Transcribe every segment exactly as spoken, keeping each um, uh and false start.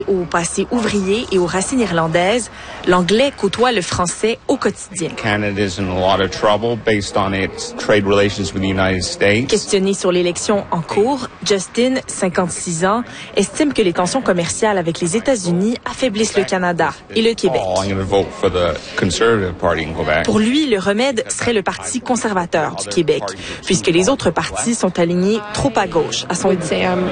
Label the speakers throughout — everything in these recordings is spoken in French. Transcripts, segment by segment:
Speaker 1: Au passé ouvrier et aux racines irlandaises, l'anglais côtoie le français au quotidien.
Speaker 2: Canada is in a lot of trouble based on its trade relations with the United States.
Speaker 1: Questionné sur l'élection en cours, Justin, cinquante-six ans, estime que les tensions commerciales avec les États-Unis affaiblissent le Canada et le Québec.
Speaker 2: Oh, I'm going to vote for the Conservative Party in Quebec.
Speaker 1: Pour lui, le remède serait le Parti conservateur du Québec, puisque les autres partis sont alignés trop à gauche, à son goût.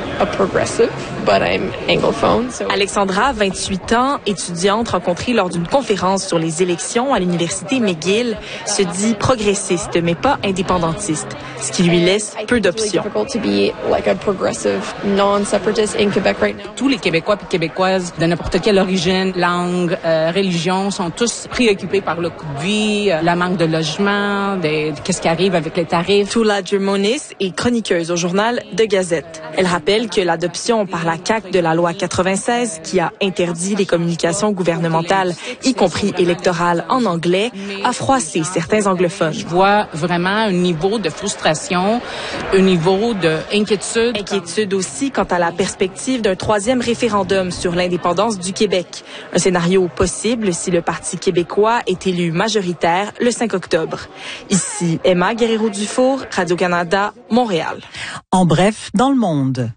Speaker 1: Alexandra, vingt-huit ans, étudiante rencontrée lors d'une conférence sur les élections à l'université McGill, se dit progressiste mais pas indépendantiste, ce qui lui laisse peu d'options.
Speaker 3: Tous les Québécois et Québécoises de n'importe quelle origine, langue, euh, religion sont tous préoccupés par le coût de vie, euh, la manque de logement, de, de qu'est-ce qui arrive avec les tarifs.
Speaker 1: Tula Germonis est chroniqueuse au journal The Gazette. Elle rappelle que l'adoption par la C A Q de la loi quatre-vingt-seize qui a interdit les communications gouvernementales, y compris électorales en anglais, a froissé certains anglophones.
Speaker 3: Je vois vraiment un niveau de frustration, un niveau d'inquiétude.
Speaker 1: Inquiétude aussi quant à la perspective d'un troisième référendum sur l'indépendance du Québec. Un scénario possible si le Parti québécois est élu majoritaire le cinq octobre. Ici, Emma Guerrero-Dufour, Radio-Canada, Montréal.
Speaker 4: En bref, dans le monde.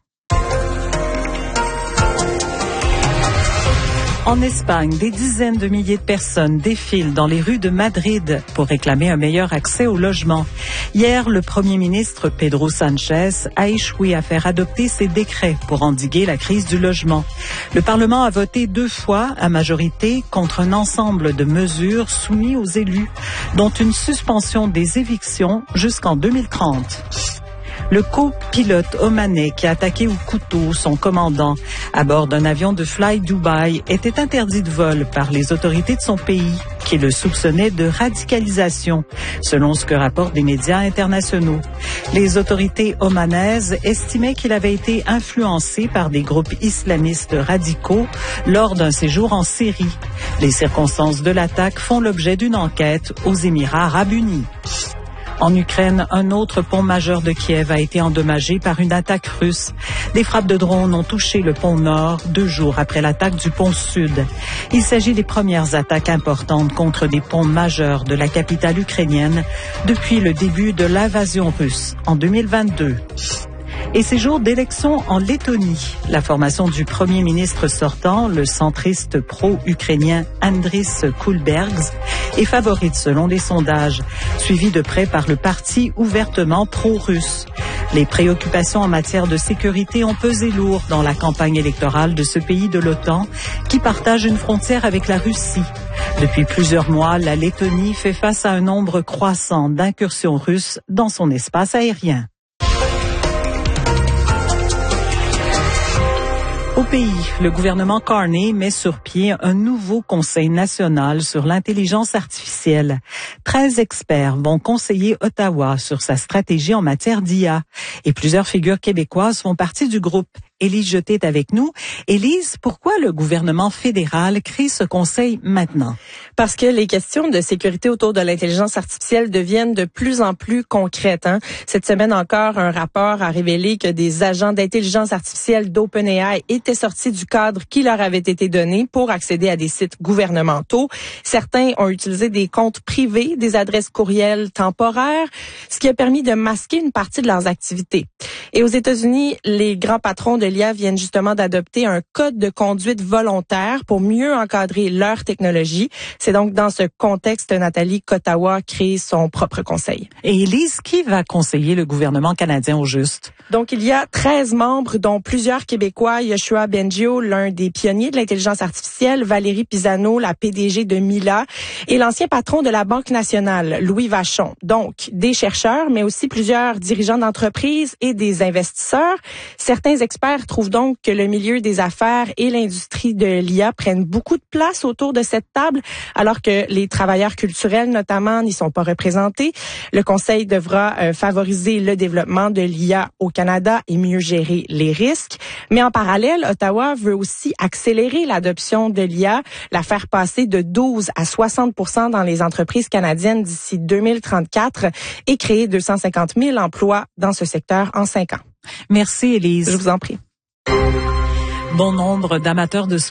Speaker 4: En Espagne, des dizaines de milliers de personnes défilent dans les rues de Madrid pour réclamer un meilleur accès au logement. Hier, le Premier ministre Pedro Sánchez a échoué à faire adopter ses décrets pour endiguer la crise du logement. Le Parlement a voté deux fois à majorité contre un ensemble de mesures soumises aux élus, dont une suspension des évictions jusqu'en deux mille trente. Le copilote omanais qui a attaqué au couteau son commandant à bord d'un avion de Fly Dubai était interdit de vol par les autorités de son pays qui le soupçonnaient de radicalisation, selon ce que rapportent des médias internationaux. Les autorités omanaises estimaient qu'il avait été influencé par des groupes islamistes radicaux lors d'un séjour en Syrie. Les circonstances de l'attaque font l'objet d'une enquête aux Émirats arabes unis. En Ukraine, un autre pont majeur de Kiev a été endommagé par une attaque russe. Des frappes de drones ont touché le pont nord deux jours après l'attaque du pont sud. Il s'agit des premières attaques importantes contre des ponts majeurs de la capitale ukrainienne depuis le début de l'invasion russe en deux mille vingt-deux. Et ces jours d'élection en Lettonie, la formation du premier ministre sortant, le centriste pro-ukrainien Andris Kulbergs, est favorite selon les sondages, suivi de près par le parti ouvertement pro-russe. Les préoccupations en matière de sécurité ont pesé lourd dans la campagne électorale de ce pays de l'OTAN qui partage une frontière avec la Russie. Depuis plusieurs mois, la Lettonie fait face à un nombre croissant d'incursions russes dans son espace aérien. Au pays, le gouvernement Carney met sur pied un nouveau conseil national sur l'intelligence artificielle. treize experts vont conseiller Ottawa sur sa stratégie en matière d'I A. Et plusieurs figures québécoises font partie du groupe. Élise Jeté est avec nous. Élise, pourquoi le gouvernement fédéral crée ce conseil maintenant?
Speaker 5: Parce que les questions de sécurité autour de l'intelligence artificielle deviennent de plus en plus concrètes. Hein? Cette semaine encore, un rapport a révélé que des agents d'intelligence artificielle d'OpenAI étaient sortis du cadre qui leur avait été donné pour accéder à des sites gouvernementaux. Certains ont utilisé des comptes privés, des adresses courriels temporaires, ce qui a permis de masquer une partie de leurs activités. Et aux États-Unis, les grands patrons de l'I A viennent justement d'adopter un code de conduite volontaire pour mieux encadrer leur technologie. C'est donc dans ce contexte, Nathalie, qu'Ottawa crée son propre conseil.
Speaker 4: Et Élise, qui va conseiller le gouvernement canadien au juste?
Speaker 5: Donc, il y a treize membres, dont plusieurs Québécois. Yoshua Bengio, l'un des pionniers de l'intelligence artificielle, Valérie Pisano, la P D G de Mila, et l'ancien patron de la Banque nationale, Louis Vachon. Donc, des chercheurs, mais aussi plusieurs dirigeants d'entreprises et des investisseurs. Certains experts trouvent donc que le milieu des affaires et l'industrie de l'I A prennent beaucoup de place autour de cette table, alors que les travailleurs culturels, notamment, n'y sont pas représentés. Le Conseil devra euh, favoriser le développement de l'I A au Canada et mieux gérer les risques. Mais en parallèle, Ottawa veut aussi accélérer l'adoption de l'I A, la faire passer de douze à soixante pour cent dans les entreprises canadiennes d'ici deux mille trente-quatre et créer deux cent cinquante mille emplois dans ce secteur en cinq ans.
Speaker 4: Merci, Élise.
Speaker 5: Je vous en prie.
Speaker 4: Bon nombre d'amateurs de